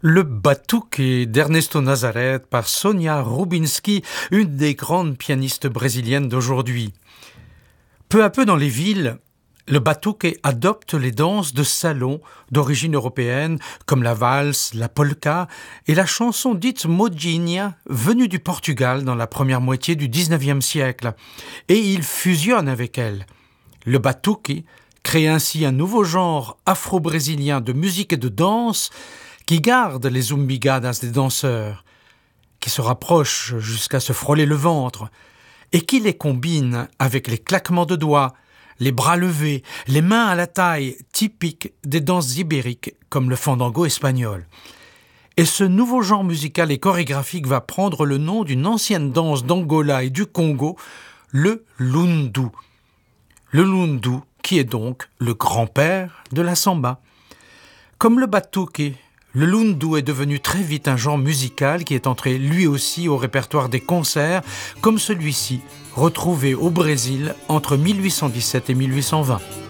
Le Batuque d'Ernesto Nazareth par Sonia Rubinski, une des grandes pianistes brésiliennes d'aujourd'hui. Peu à peu dans les villes, le batuque adopte les danses de salon d'origine européenne comme la valse, la polka et la chanson dite modinha venue du Portugal dans la première moitié du XIXe siècle. Et il fusionne avec elle. Le batuque crée ainsi un nouveau genre afro-brésilien de musique et de danse qui garde les zumbigadas des danseurs, qui se rapprochent jusqu'à se frôler le ventre, et qui les combine avec les claquements de doigts, les bras levés, les mains à la taille, typiques des danses ibériques comme le fandango espagnol. Et ce nouveau genre musical et chorégraphique va prendre le nom d'une ancienne danse d'Angola et du Congo, le lundu. Le lundu, qui est donc le grand-père de la samba. Comme le batuque, le lundu est devenu très vite un genre musical qui est entré lui aussi au répertoire des concerts, comme celui-ci, retrouvé au Brésil entre 1817 et 1820.